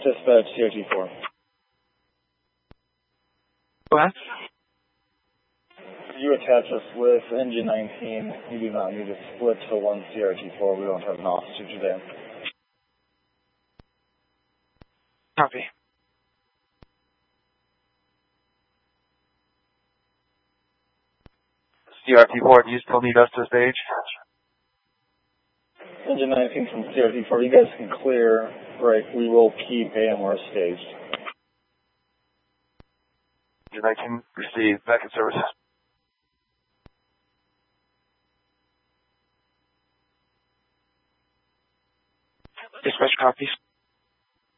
Dispatch CRT4. Go ahead. You attach us with engine 19. You do not need to split to one CRT4. We don't have an officer today. Copy. CRT4, do you still need us to stage? Engine 19 from CRT4. You guys can clear. Right, we will keep AMR staged. Engine 19, receive. Back in services.